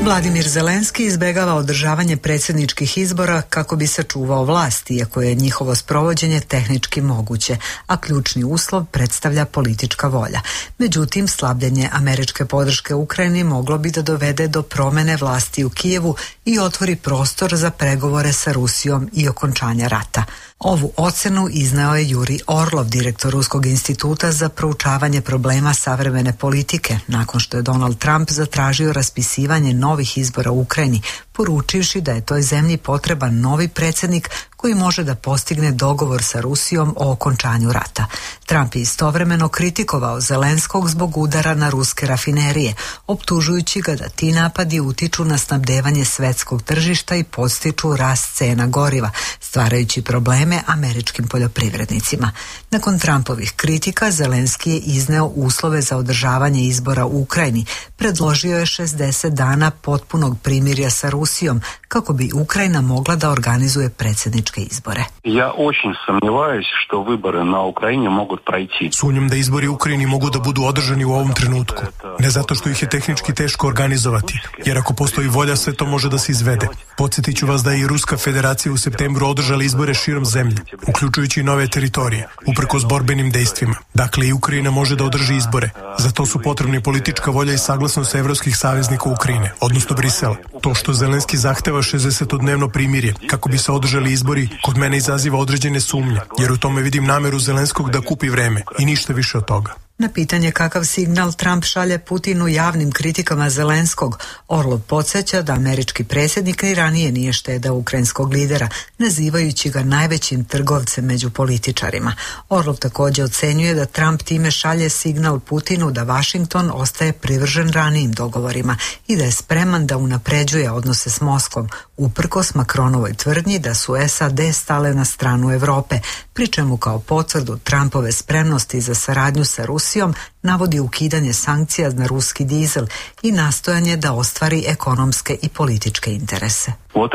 Vladimir Zelenski izbegava održavanje predsjedničkih izbora kako bi sačuvao vlast, iako je njihovo sprovođenje tehnički moguće, a ključni uslov predstavlja politička volja. Međutim, slabljenje američke podrške Ukrajini moglo bi da dovede do promjene vlasti u Kijevu i otvori prostor za pregovore sa Rusijom i okončanja rata. Ovu ocenu izneo je Juri Orlov, direktor Ruskog instituta za proučavanje problema savremene politike, nakon što je Donald Trump zatražio raspisivanje novih izbora u Ukrajini, poručivši da je toj zemlji potreban novi predsjednik koji može da postigne dogovor sa Rusijom o okončanju rata. Trump je istovremeno kritikovao Zelenskog zbog udara na ruske rafinerije, optužujući ga da ti napadi utiču na snabdevanje svetskog tržišta i podstiču rast cena goriva, stvarajući probleme američkim poljoprivrednicima. Nakon Trumpovih kritika, Zelenski je izneo uslove za održavanje izbora u Ukrajini. Predložio je 60 dana potpunog primirja sa Rusijom kako bi Ukrajina mogla da organizuje predsjedničke izbore. Sumnjam da izbori u Ukrajini mogu da budu održani u ovom trenutku. Ne zato što ih je tehnički teško organizovati, jer ako postoji volja sve to može da se izvede. Podsjetit ću vas da je i Ruska federacija u septembru održala izbore širom zemlje, uključujući i nove teritorije, uprkos borbenim dejstvima. Dakle, i Ukrajina može da održi izbore. Za to su potrebni politička volja i saglasnost evropskih saveznika Ukrajine, odnosno Brisela. To što Zelenski zahteva 60-dnevno primirje kako bi se održali izbori, kod mene izaziva određene sumnje, jer u tome vidim nameru Zelenskog da kupi vreme i ništa više od toga. Na pitanje kakav signal Trump šalje Putinu javnim kritikama Zelenskog, Orlov podsjeća da američki predsjednik ni ranije nije štedao ukrajinskog lidera, nazivajući ga najvećim trgovcem među političarima. Orlov također ocenjuje da Trump time šalje signal Putinu da Washington ostaje privržen ranijim dogovorima i da je spreman da unapređuje odnose s Moskvom, uprkos Macronovoj tvrdnji da su SAD stale na stranu Europe, pri čemu kao potvrdu Trumpove spremnosti za saradnju sa Rusijom navodi ukidanje sankcija na ruski dizel i nastojanje da ostvari ekonomske i političke interese.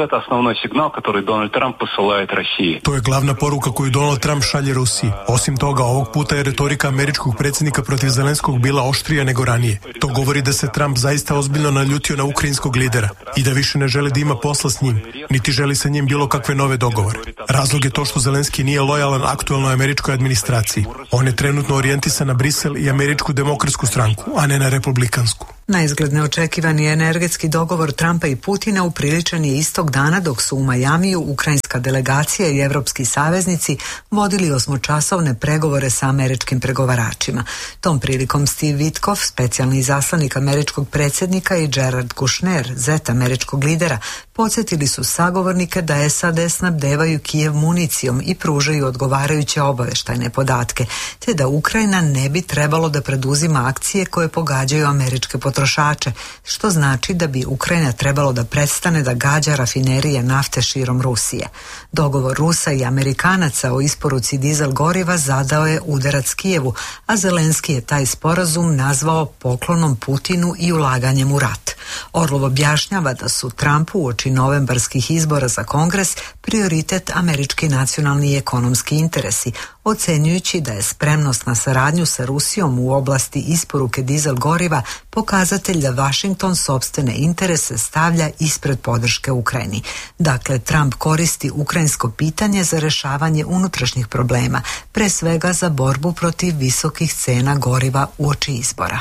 To je glavna poruka koju Donald Trump šalje Rusiji. Osim toga, ovog puta je retorika američkog predsjednika protiv Zelenskog bila oštrija nego ranije. To govori da se Trump zaista ozbiljno naljutio na ukrajinskog lidera i da više ne želi da ima posla s njim, niti želi sa njim bilo kakve nove dogovore. Razlog je to što Zelenski nije lojalan aktuelnoj američkoj administraciji. On je trenutno orijentisan na Brisel i američku demokratsku stranku, a ne na republikansku. Na izgled neočekivani energetski dogovor Trumpa i Putina upriličen je istog dana dok su u Majamiju ukrajinska delegacija i evropski saveznici vodili 8-časovne pregovore sa američkim pregovaračima. Tom prilikom Steve Witkoff, specijalni izaslanik američkog predsjednika, i Jared Kushner, zet američkog lidera, podsjetili su sagovornike da SAD snabdevaju Kijev municijom i pružaju odgovarajuće obavještajne podatke, te da Ukrajina ne bi trebalo da preduzima akcije koje pogađaju američke potrošače, što znači da bi Ukrajina trebalo da prestane da gađa rafinerije nafte širom Rusije. Dogovor Rusa i Amerikanaca o isporuci dizel goriva zadao je udarac Kijevu, a Zelenski je taj sporazum nazvao poklonom Putinu i ulaganjem u rat. Orlov objašnjava da su Trumpu uoči novembarskih izbora za Kongres prioritet američki nacionalni i ekonomski interesi, ocenjujući da je spremnost na saradnju sa Rusijom u oblasti isporuke dizel goriva pokazatelj da Washington sopstvene interese stavlja ispred podrške Ukrajini. Dakle, Trump koristi ukrajinsko pitanje za rešavanje unutrašnjih problema, pre svega za borbu protiv visokih cena goriva uoči izbora.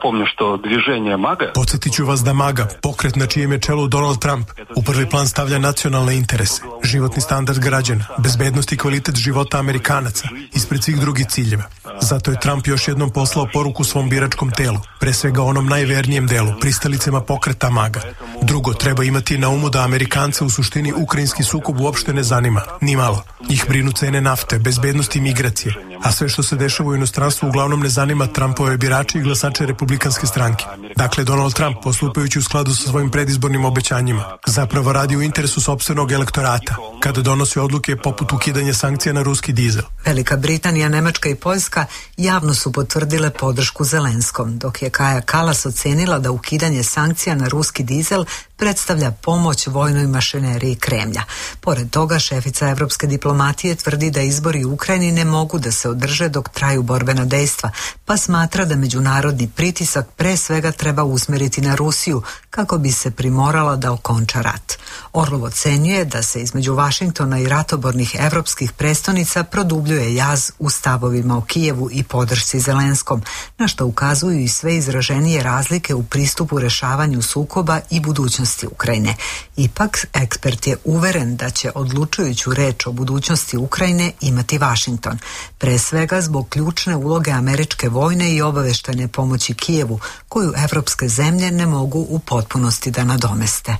Podsjetit ću vas da MAGA, pokret na čijem je čelu Donald Trump, u prvi plan stavlja nacionalne interese, životni standard građana, bezbednost i kvalitet života Amerikanaca, ispred svih drugih ciljeva. Zato je Trump još jednom poslao poruku svom biračkom telu, pre svega onom najvernijem delu, pristalicama pokreta MAGA. Drugo, treba imati na umu da Amerikance u suštini ukrajinski sukob uopšte ne zanima, ni malo. Njih brinu cene nafte, bezbednost i migracije, a sve što se dešava u inostranstvu uglavnom ne zanima Trumpove birače i glasače republikanske stranke. Dakle, Donald Trump, postupajući u skladu sa svojim predizbornim obećanjima, zapravo radi u interesu sopstvenog elektorata, kada donosi odluke poput ukidanja sankcija na ruski dizel. Velika Britanija, Nemačka i Poljska javno su potvrdile podršku Zelenskom, dok je Kaja Kallas ocenila da ukidanje sankcija na ruski dizel predstavlja pomoć vojnoj mašineriji Kremlja. Pored toga, šefica evropske diplomatije tvrdi da izbori u Ukrajini ne mogu da se održe dok traju borbena dejstva, pa smatra da međunarodni pritisak pre svega treba usmeriti na Rusiju kako bi se primorala da okonča rat. Orlov ocenjuje da se između Vašingtona i ratobornih evropskih prestonica produbljuje jaz u stavovima o Kijevu i podršci Zelenskom, na što ukazuju i sve izraženije razlike u pristupu rešavanju sukoba i budućnosti Ukrajine. Ipak, ekspert je uveren da će odlučujuću reč o budućnosti Ukrajine imati Vašington, pre svega zbog ključne uloge američke vojne i obaveštajne pomoći Kijevu, koju evropske zemlje ne mogu u potpunosti da nadomeste.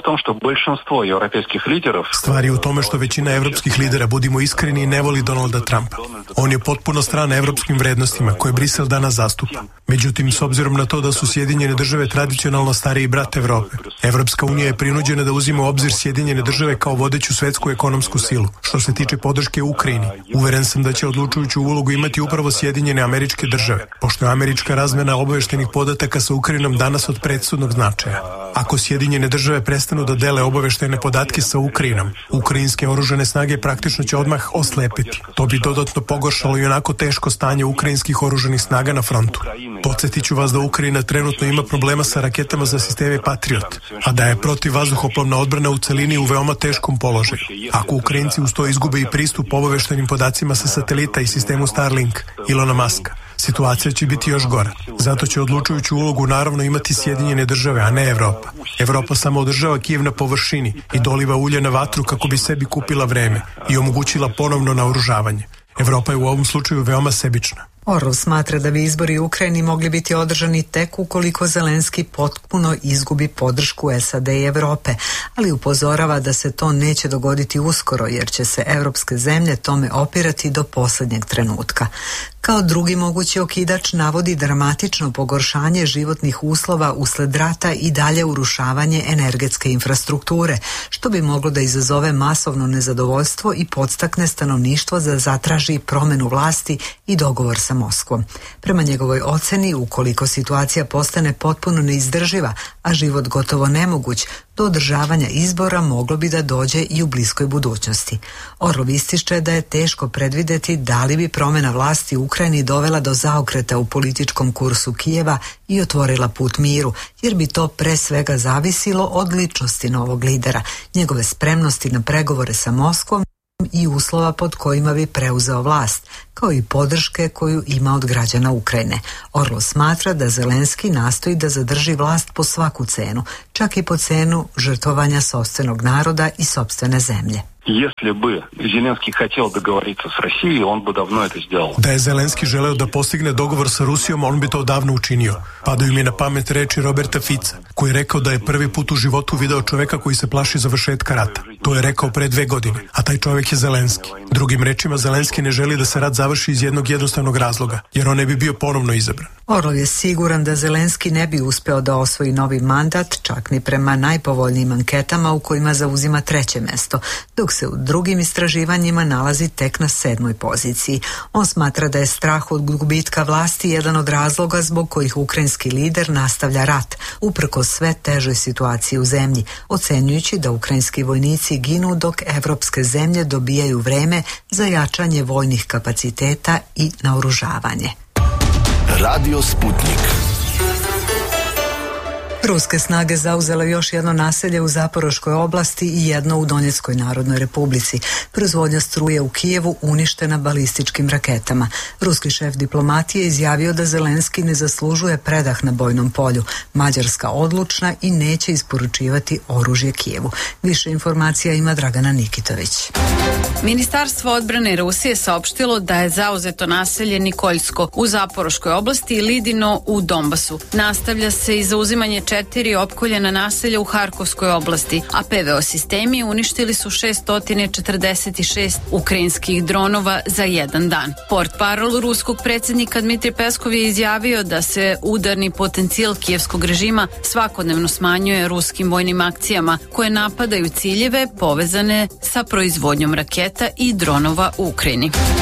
Stvar je u tome što većina evropskih lidera, budimo iskreni, ne voli Donalda Trumpa. On je potpuno stran evropskim vrednostima koje Brisel danas zastupa. Međutim, s obzirom na to da su Sjedinjene države tradicionalno stariji brat Evrope, Evropska unija je prinuđena da uzima u obzir Sjedinjene države kao vodeću svetsku ekonomsku silu. Što se tiče podrške Ukrajini, uveren sam da će odlučujuću ulogu imati upravo Sjedinjene Američke Države, pošto je američka razmena obaveštenih podataka sa Ukrajinom danas od presudnog značaja. Ako Sjedinjene države prestanu da dele obaveštajne podatke sa Ukrajinom, ukrajinske oružane snage praktično će odmah oslepiti. To bi dodatno pogoršalo i onako teško stanje ukrajinskih oružanih snaga na frontu. Podsjetiću vas da Ukrajina trenutno ima problema sa raketama za sisteme Patriot, a da je protivvazduhoplovna odbrana u celini u veoma teškom položaju. Ako Ukrajinci uz to izgube i pristup obaveštajnim podacima sa satelita i sistemu Starlink Ilona Maska, situacija će biti još gora. Zato će odlučujuću ulogu naravno imati Sjedinjene države, a ne Evropa. Evropa samo održava Kijev na površini i doliva ulje na vatru kako bi sebi kupila vreme i omogućila ponovno naoružavanje. Evropa je u ovom slučaju veoma sebična. Orlov smatra da bi izbori u Ukrajini mogli biti održani tek ukoliko Zelenski potpuno izgubi podršku SAD i Evrope, ali upozorava da se to neće dogoditi uskoro jer će se evropske zemlje tome opirati do posljednjeg trenutka. Kao drugi mogući okidač navodi dramatično pogoršanje životnih uslova usled rata i dalje urušavanje energetske infrastrukture, što bi moglo da izazove masovno nezadovoljstvo i podstakne stanovništvo da zatraži promenu vlasti i dogovor sa Moskvom. Prema njegovoj oceni, ukoliko situacija postane potpuno neizdrživa, a život gotovo nemoguć, do održavanja izbora moglo bi da dođe i u bliskoj budućnosti. Orlov ističe da je teško predvideti da li bi promjena vlasti u Ukrajini dovela do zaokreta u političkom kursu Kijeva i otvorila put miru, jer bi to pre svega zavisilo od ličnosti novog lidera, njegove spremnosti na pregovore sa Moskvom i uslova pod kojima bi preuzeo vlast, kao i podrške koju ima od građana Ukrajine. Orlov smatra da Zelenski nastoji da zadrži vlast po svaku cenu, čak i po cenu žrtvovanja sopstvenog naroda i sopstvene zemlje. Da je Zelenski želeo da postigne dogovor sa Rusijom, on bi to davno učinio. Padaju mi na pamet reči Roberta Fica, koji je rekao da je prvi put u životu video čoveka koji se plaši završetka rata. To je rekao pre 2 godine, a taj čovek je Zelenski. Drugim rečima, Zelenski ne želi da se rat završi iz jednog jednostavnog razloga, jer on ne bi bio ponovno izabran. Orlov je siguran da Zelenski ne bi uspeo da osvoji novi mandat, čak ni prema najpovoljnijim anketama u kojima zauzima 3. mesto, dok se u drugim istraživanjima nalazi tek na 7. poziciji. On smatra da je strah od gubitka vlasti jedan od razloga zbog kojih ukrajinski lider nastavlja rat, uprkos sve težoj situaciji u zemlji, ocenjujući da ukrajinski vojnici ginu dok evropske zemlje dobijaju vreme za jačanje vojnih kapaciteta i naoružavanje. Radio Sputnik. Ruske snage zauzele još jedno naselje u Zaporoškoj oblasti i jedno u Donjeckoj narodnoj republici. Proizvodnja struje u Kijevu uništena balističkim raketama. Ruski šef diplomatije izjavio da Zelenski ne zaslužuje predah na bojnom polju. Mađarska odlučna i neće isporučivati oružje Kijevu. Više informacija ima Dragana Nikitović. Ministarstvo odbrane Rusije saopštilo da je zauzeto naselje Nikoljsko u Zaporoškoj oblasti i Lidino u Donbasu. Nastavlja se i zauzimanje 4 opkoljena naselja u Harkovskoj oblasti, a PVO sistemi uništili su 646 ukrajinskih dronova za jedan dan. Portparol ruskog predsjednika Dmitrij Peskov je izjavio da se udarni potencijal kijevskog režima svakodnevno smanjuje ruskim vojnim akcijama koje napadaju ciljeve povezane sa proizvodnjom raketa i dronova u Ukrajini.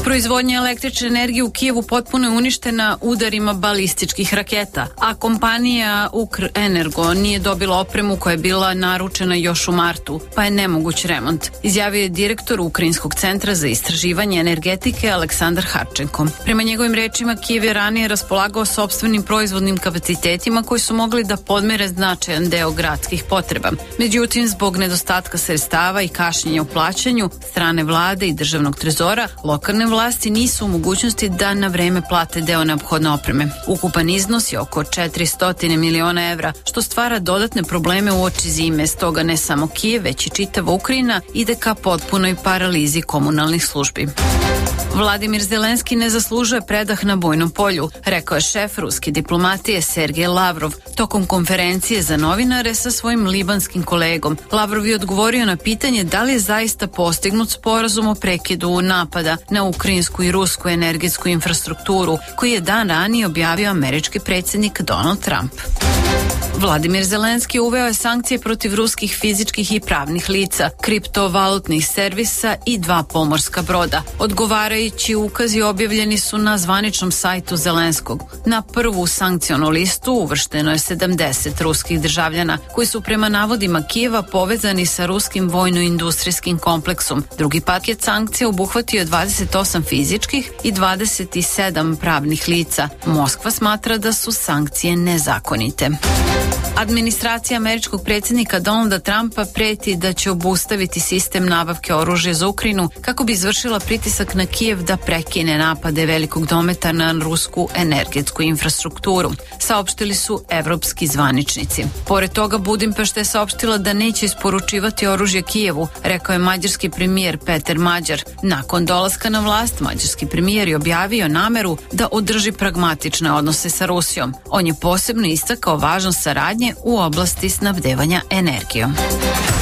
Proizvodnja električne energije u Kijevu potpuno je uništena udarima balističkih raketa, a kompanija Ukrenergo nije dobila opremu koja je bila naručena još u martu, pa je nemoguć remont, izjavio je direktor Ukrajinskog centra za istraživanje energetike Aleksandar Harčenko. Prema njegovim rečima, Kijev je ranije raspolagao sopstvenim proizvodnim kapacitetima koji su mogli da podmire značajan deo gradskih potreba. Međutim, zbog nedostatka sredstava i kašnjenja u plaćanju strane vlade i državnog trezora, lokalne vlasti nisu u mogućnosti da na vreme plate deo neophodne opreme. Ukupan iznos je oko 400 miliona evra, što stvara dodatne probleme uoči zime, stoga ne samo Kijev, već i čitava Ukrajina ide ka potpunoj paralizi komunalnih službi. Vladimir Zelenski ne zaslužuje predah na bojnom polju, rekao je šef ruske diplomatije Sergej Lavrov tokom konferencije za novinare sa svojim libanskim kolegom. Lavrov je odgovorio na pitanje da li je zaista postignut sporazum o prekidu napada na ukrajinsku i rusku energetsku infrastrukturu, koji je dan ranije objavio američki predsjednik Donald Trump. Vladimir Zelenski uveo je sankcije protiv ruskih fizičkih i pravnih lica, kriptovalutnih servisa i 2 pomorska broda. Odgovarajući ukazi objavljeni su na zvaničnom sajtu Zelenskog. Na prvu sankcionu listu uvršteno je 70 ruskih državljana koji su prema navodima Kijeva povezani sa ruskim vojno-industrijskim kompleksom. Drugi paket sankcija obuhvatio je 28 fizičkih i 27 pravnih lica. Moskva smatra da su sankcije nezakonite. Administracija američkog predsjednika Donalda Trumpa preti da će obustaviti sistem nabavke oružja za Ukrajinu kako bi izvršila pritisak na Kijev da prekine napade velikog dometa na rusku energetsku infrastrukturu, saopštili su evropski zvaničnici. Pored toga, Budimpešta je saopštila da neće isporučivati oružje Kijevu, rekao je mađarski premijer Peter Mađar. Nakon dolaska na vlast, mađarski premijer je objavio nameru da održi pragmatične odnose sa Rusijom. On je posebno istakao važnost saradnje u oblasti snabdevanja energijom.